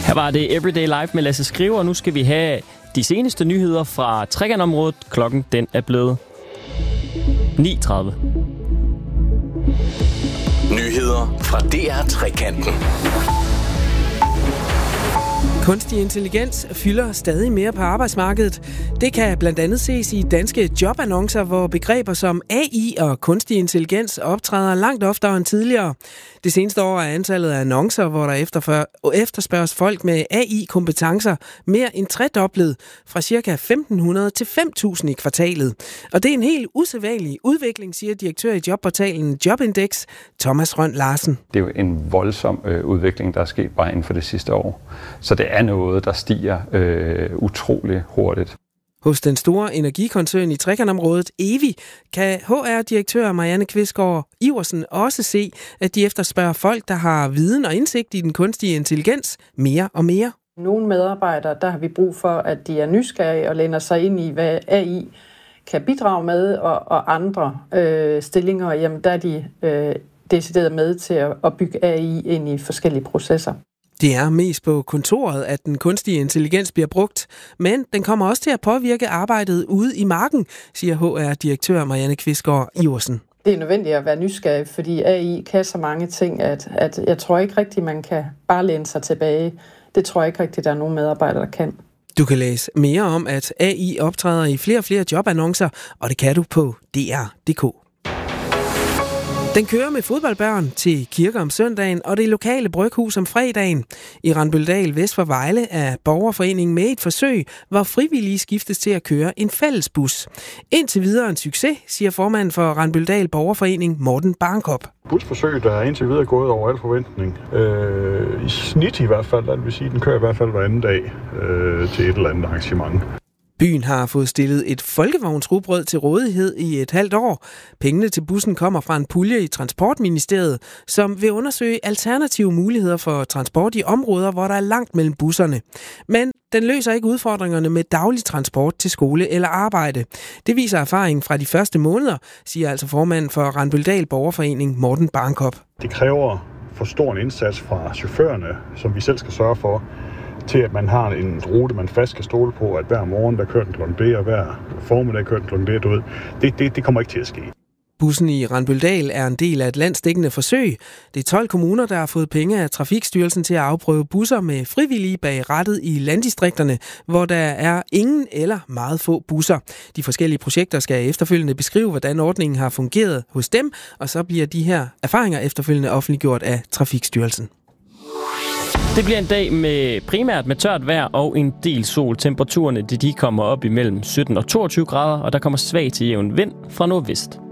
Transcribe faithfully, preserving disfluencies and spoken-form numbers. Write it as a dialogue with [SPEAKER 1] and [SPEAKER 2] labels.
[SPEAKER 1] Her var det Everyday Life med Lasse Skriver, og nu skal vi have de seneste nyheder fra Trekantområdet. Klokken den er blevet ni tredive.
[SPEAKER 2] Nyheder fra D R Trekanten.
[SPEAKER 3] Kunstig intelligens fylder stadig mere på arbejdsmarkedet. Det kan blandt andet ses i danske jobannoncer, hvor begreber som A I og kunstig intelligens optræder langt oftere end tidligere. Det seneste år er antallet af annoncer, hvor der efterspørges folk med A I-kompetencer, mere end tredoblet fra ca. femten hundrede til fem tusind i kvartalet. Og det er en helt usædvanlig udvikling, siger direktør i jobportalen Jobindex, Thomas Rønn Larsen.
[SPEAKER 4] Det er jo en voldsom øh, udvikling, der er sket bare inden for det sidste år. Så det er noget, der stiger øh, utrolig hurtigt.
[SPEAKER 3] Hos den store energikoncern i Trekantområdet, Evi, kan H R-direktør Marianne Kvistgaard Iversen også se, at de efterspørger folk, der har viden og indsigt i den kunstige intelligens mere og mere.
[SPEAKER 5] Nogle medarbejdere, der har vi brug for, at de er nysgerrige og læner sig ind i, hvad A I kan bidrage med, og, og andre øh, stillinger, jamen der er de øh, decideret med til at, at bygge A I ind i forskellige processer.
[SPEAKER 3] Det er mest på kontoret, at den kunstige intelligens bliver brugt, men den kommer også til at påvirke arbejdet ude i marken, siger H R-direktør Marianne Kvistgaard Iversen.
[SPEAKER 5] Det er nødvendigt at være nysgerrig, fordi A I kan så mange ting, at, at jeg tror ikke rigtigt, man kan bare læne sig tilbage. Det tror jeg ikke rigtigt, der er nogen medarbejdere, der kan.
[SPEAKER 3] Du kan læse mere om, at A I optræder i flere og flere jobannoncer, og det kan du på D R punktum d k. Den kører med fodboldbørn til kirke om søndagen og det lokale bryghus om fredagen. I Randbøldal vest for Vejle er borgerforeningen med et forsøg, hvor frivillige skiftes til at køre en fællesbus. Indtil videre en succes, siger formanden for Randbøldal Borgerforening Morten Barnkop.
[SPEAKER 6] Busforsøg, der er indtil videre gået over al forventning. Øh, I snit i hvert fald, det vil sige, den kører i hvert fald hver anden dag øh, til et eller andet arrangement.
[SPEAKER 3] Byen har fået stillet et folkevognsrugbrød til rådighed i et halvt år. Pengene til bussen kommer fra en pulje i Transportministeriet, som vil undersøge alternative muligheder for transport i områder, hvor der er langt mellem busserne. Men den løser ikke udfordringerne med daglig transport til skole eller arbejde. Det viser erfaringen fra de første måneder, siger altså formanden for Randbøldal Borgerforening Morten Barnkop.
[SPEAKER 6] Det kræver for stor en indsats fra chaufførerne, som vi selv skal sørge for, til at man har en rute, man fast kan stole på, at hver morgen, der kører den klokken B, og hver formiddag kører den klokken B, du ved. Det, det, det kommer ikke til at ske.
[SPEAKER 3] Bussen i Randbøldal er en del af et landsdækkende forsøg. Det er tolv kommuner, der har fået penge af Trafikstyrelsen til at afprøve busser med frivillige bag rattet i landdistrikterne, hvor der er ingen eller meget få busser. De forskellige projekter skal efterfølgende beskrive, hvordan ordningen har fungeret hos dem, og så bliver de her erfaringer efterfølgende offentliggjort af Trafikstyrelsen.
[SPEAKER 1] Det bliver en dag med primært med tørt vejr og en del sol. Temperaturerne de, de kommer op imellem sytten og toogtyve grader, og der kommer svag til jævn vind fra nordvest.